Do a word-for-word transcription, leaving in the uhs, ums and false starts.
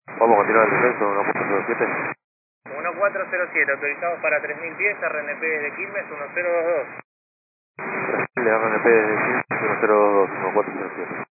Vamos a continuar el descenso, uno cuatro cero siete. uno cuatro cero siete, autorizados para tres mil pies, R N P de Quilmes uno cero dos dos. R N P de Quilmes uno cero dos dos, uno cuatro cero siete.